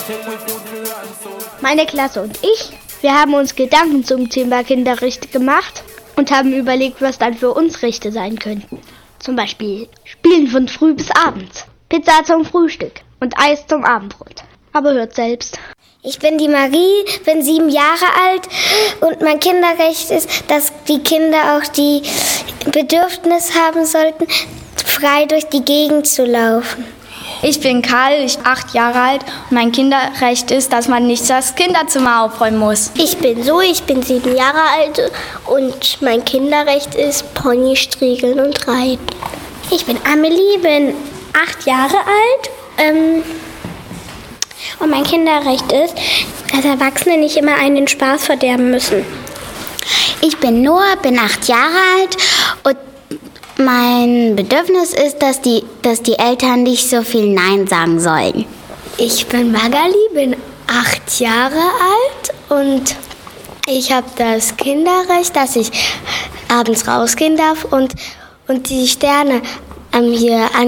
Meine Klasse und ich, wir haben uns Gedanken zum Thema Kinderrechte gemacht und haben überlegt, was dann für uns Rechte sein könnten. Zum Beispiel Spielen von früh bis abends, Pizza zum Frühstück und Eis zum Abendbrot. Aber hört selbst. Ich bin die Marie, bin 7 Jahre alt und mein Kinderrecht ist, dass die Kinder auch die Bedürfnis haben sollten, frei durch die Gegend zu laufen. Ich bin Karl, ich bin 8 Jahre alt und mein Kinderrecht ist, dass man nicht das Kinderzimmer aufräumen muss. Ich bin Zoe, ich bin 7 Jahre alt und mein Kinderrecht ist Pony striegeln und reiten. Ich bin Amelie, bin 8 Jahre alt und mein Kinderrecht ist, dass Erwachsene nicht immer einen den Spaß verderben müssen. Ich bin Noah, bin 8 Jahre alt und mein Bedürfnis ist, dass die Eltern nicht so viel Nein sagen sollen. Ich bin Magali, bin 8 Jahre alt und ich habe das Kinderrecht, dass ich abends rausgehen darf und die Sterne hier an